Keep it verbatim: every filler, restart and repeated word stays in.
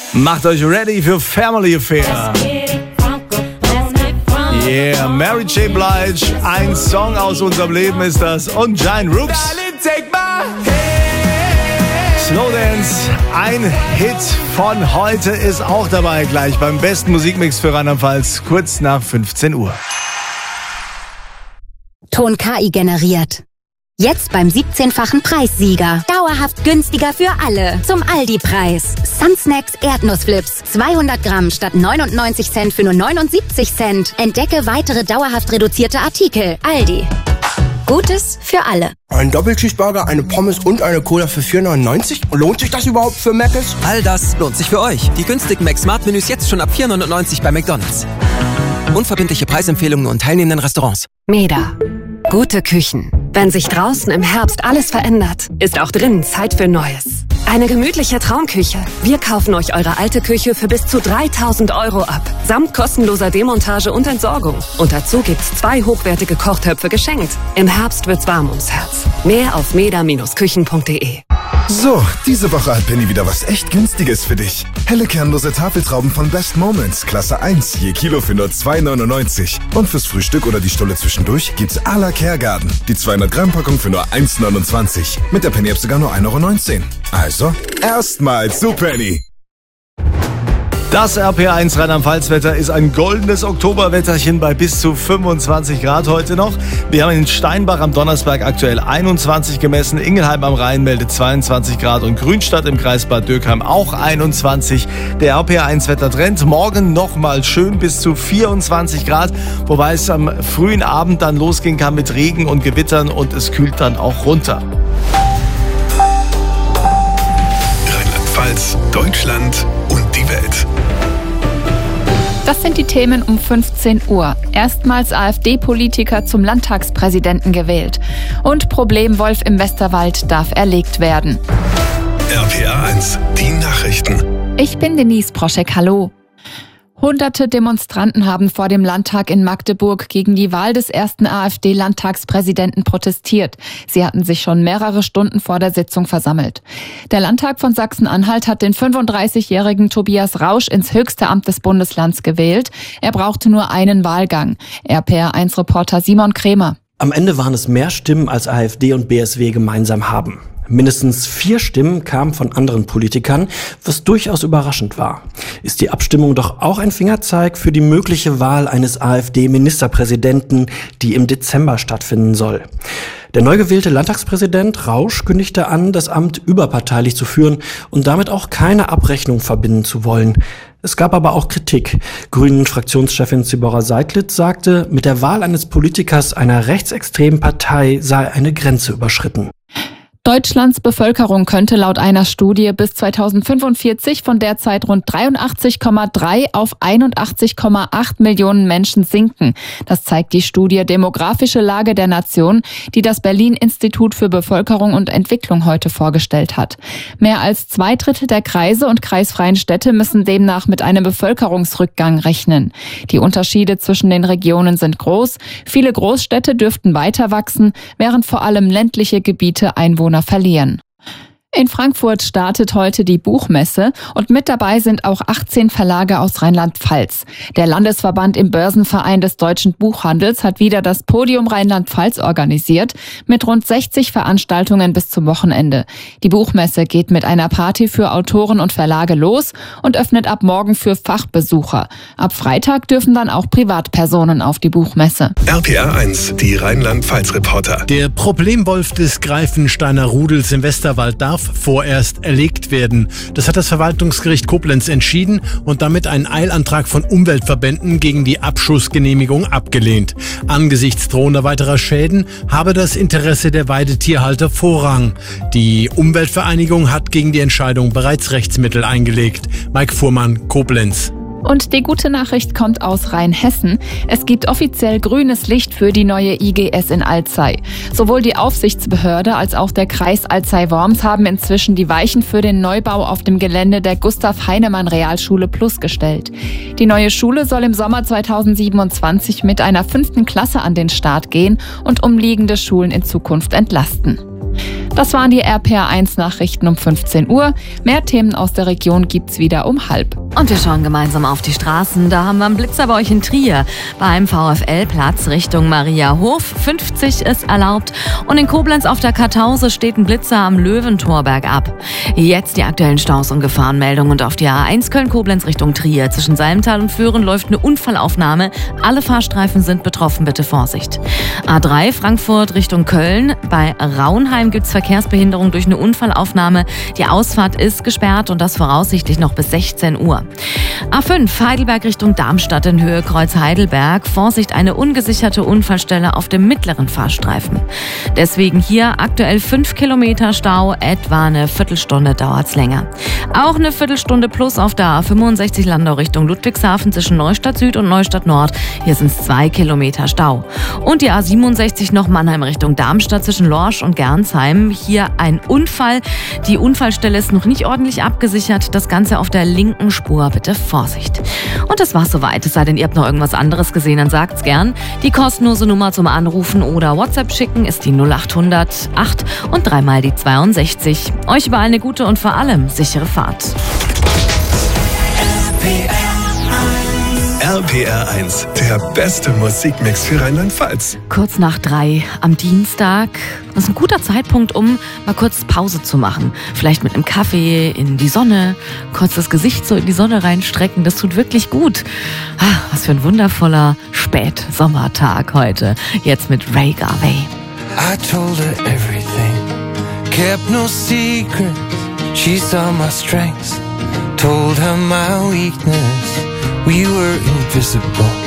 Macht euch ready für Family Affair. Yeah, Mary J. Blige, ein Song aus unserem Leben ist das. Und Giant Rooks. Slow Dance, ein Hit von heute, ist auch dabei gleich beim besten Musikmix für Rheinland-Pfalz, kurz nach fünfzehn Uhr. Ton K I generiert. Jetzt beim siebzehnfachen Preissieger. Dauerhaft günstiger für alle. Zum Aldi-Preis. Sunsnacks Erdnussflips. zweihundert Gramm statt neunundneunzig Cent für nur neunundsiebzig Cent. Entdecke weitere dauerhaft reduzierte Artikel. Aldi. Gutes für alle. Ein Doppelcheeseburger, eine Pommes und eine Cola für vier neunundneunzig? Lohnt sich das überhaupt für Mc's? All das lohnt sich für euch. Die günstigen Mac-Smart-Menüs jetzt schon ab vier neunundneunzig bei McDonald's. Unverbindliche Preisempfehlungen und teilnehmenden Restaurants. Meda. Gute Küchen. Wenn sich draußen im Herbst alles verändert, ist auch drinnen Zeit für Neues. Eine gemütliche Traumküche. Wir kaufen euch eure alte Küche für bis zu dreitausend Euro ab. Samt kostenloser Demontage und Entsorgung. Und dazu gibt's zwei hochwertige Kochtöpfe geschenkt. Im Herbst wird's warm ums Herz. Mehr auf meda Küchen punkt de. So, diese Woche hat Penny wieder was echt Günstiges für dich. Helle kernlose Tafeltrauben von Best Moments, Klasse eins, je Kilo für nur zwei neunundneunzig. Und fürs Frühstück oder die Stulle zwischendurch gibt's à la Caregarden. Die zweihundert Gramm Packung für nur eins neunundzwanzig. Mit der Penny-App sogar nur ein Euro neunzehn. Also, erstmal zu Penny. Das R P eins Rheinland-Pfalz-Wetter ist ein goldenes Oktoberwetterchen bei bis zu fünfundzwanzig Grad heute noch. Wir haben in Steinbach am Donnersberg aktuell einundzwanzig gemessen, Ingelheim am Rhein meldet zweiundzwanzig Grad und Grünstadt im Kreis Bad Dürkheim auch einundzwanzig. Der R P eins Wettertrend morgen nochmal schön bis zu vierundzwanzig Grad, wobei es am frühen Abend dann losgehen kann mit Regen und Gewittern und es kühlt dann auch runter. Rheinland-Pfalz, Deutschland und die Welt. Das sind die Themen um fünfzehn Uhr. Erstmals AfD-Politiker zum Landtagspräsidenten gewählt. Und Problemwolf im Westerwald darf erlegt werden. R P R eins, die Nachrichten. Ich bin Denise Proschek, hallo. Hunderte Demonstranten haben vor dem Landtag in Magdeburg gegen die Wahl des ersten AfD-Landtagspräsidenten protestiert. Sie hatten sich schon mehrere Stunden vor der Sitzung versammelt. Der Landtag von Sachsen-Anhalt hat den fünfunddreißigjährigen Tobias Rausch ins höchste Amt des Bundeslands gewählt. Er brauchte nur einen Wahlgang. R P R eins Reporter Simon Krämer. Am Ende waren es mehr Stimmen, als AfD und B S W gemeinsam haben. Mindestens vier Stimmen kamen von anderen Politikern, was durchaus überraschend war. Ist die Abstimmung doch auch ein Fingerzeig für die mögliche Wahl eines AfD-Ministerpräsidenten, die im Dezember stattfinden soll. Der neu gewählte Landtagspräsident Rausch kündigte an, das Amt überparteilich zu führen und damit auch keine Abrechnung verbinden zu wollen. Es gab aber auch Kritik. Grünen-Fraktionschefin Zibora Seidlitz sagte, mit der Wahl eines Politikers einer rechtsextremen Partei sei eine Grenze überschritten. Deutschlands Bevölkerung könnte laut einer Studie bis zweitausendfünfundvierzig von derzeit rund dreiundachtzig Komma drei auf einundachtzig Komma acht Millionen Menschen sinken. Das zeigt die Studie Demografische Lage der Nation, die das Berlin-Institut für Bevölkerung und Entwicklung heute vorgestellt hat. Mehr als zwei Drittel der Kreise und kreisfreien Städte müssen demnach mit einem Bevölkerungsrückgang rechnen. Die Unterschiede zwischen den Regionen sind groß. Viele Großstädte dürften weiter wachsen, während vor allem ländliche Gebiete Einwohner verlieren. In Frankfurt startet heute die Buchmesse und mit dabei sind auch achtzehn Verlage aus Rheinland-Pfalz. Der Landesverband im Börsenverein des deutschen Buchhandels hat wieder das Podium Rheinland-Pfalz organisiert mit rund sechzig Veranstaltungen bis zum Wochenende. Die Buchmesse geht mit einer Party für Autoren und Verlage los und öffnet ab morgen für Fachbesucher. Ab Freitag dürfen dann auch Privatpersonen auf die Buchmesse. R P R eins, die Rheinland-Pfalz-Reporter. Der Problemwolf des Greifensteiner Rudels im Westerwald darf vorerst erlegt werden. Das hat das Verwaltungsgericht Koblenz entschieden und damit einen Eilantrag von Umweltverbänden gegen die Abschussgenehmigung abgelehnt. Angesichts drohender weiterer Schäden habe das Interesse der Weidetierhalter Vorrang. Die Umweltvereinigung hat gegen die Entscheidung bereits Rechtsmittel eingelegt. Mike Fuhrmann, Koblenz. Und die gute Nachricht kommt aus Rheinhessen. Es gibt offiziell grünes Licht für die neue I G S in Alzey. Sowohl die Aufsichtsbehörde als auch der Kreis Alzey-Worms haben inzwischen die Weichen für den Neubau auf dem Gelände der Gustav-Heinemann-Realschule Plus gestellt. Die neue Schule soll im Sommer zweitausendsiebenundzwanzig mit einer fünften Klasse an den Start gehen und umliegende Schulen in Zukunft entlasten. Das waren die R P R eins Nachrichten um fünfzehn Uhr. Mehr Themen aus der Region gibt's wieder um halb. Und wir schauen gemeinsam auf die Straßen. Da haben wir einen Blitzer bei euch in Trier. Beim VfL-Platz Richtung Mariahof. fünfzig ist erlaubt. Und in Koblenz auf der Kartause steht ein Blitzer am Löwentorberg ab. Jetzt die aktuellen Staus und Gefahrenmeldungen. Und auf die A eins Köln-Koblenz Richtung Trier. Zwischen Salmtal und Föhren läuft eine Unfallaufnahme. Alle Fahrstreifen sind betroffen. Bitte Vorsicht. A drei Frankfurt Richtung Köln. Bei Raunheim gibt's Verkehrsbehinderung durch eine Unfallaufnahme. Die Ausfahrt ist gesperrt und das voraussichtlich noch bis sechzehn Uhr. A fünf Heidelberg Richtung Darmstadt in Höhe Kreuz Heidelberg. Vorsicht, eine ungesicherte Unfallstelle auf dem mittleren Fahrstreifen. Deswegen hier aktuell fünf Kilometer Stau, etwa eine Viertelstunde dauert's länger. Auch eine Viertelstunde plus auf der A fünfundsechzig Landau Richtung Ludwigshafen zwischen Neustadt Süd und Neustadt Nord. Hier sind es zwei Kilometer Stau. Und die A siebenundsechzig noch Mannheim Richtung Darmstadt zwischen Lorsch und Gernsheim. Hier ein Unfall. Die Unfallstelle ist noch nicht ordentlich abgesichert. Das Ganze auf der linken Spur. Bitte Vorsicht. Und das war's soweit. Es sei denn, ihr habt noch irgendwas anderes gesehen, dann sagt's gern. Die kostenlose Nummer zum Anrufen oder WhatsApp schicken ist die null acht hundert acht und dreimal die zweiundsechzig. Euch überall eine gute und vor allem sichere Fahrt. R P R eins, der beste Musikmix für Rheinland-Pfalz. Kurz nach drei am Dienstag. Das ist ein guter Zeitpunkt, um mal kurz Pause zu machen. Vielleicht mit einem Kaffee in die Sonne, kurz das Gesicht so in die Sonne reinstrecken. Das tut wirklich gut. Ah, was für ein wundervoller Spätsommertag heute. Jetzt mit Ray Garvey. I told her everything, kept no secrets. She saw my strengths, told her my weakness. We were invisible,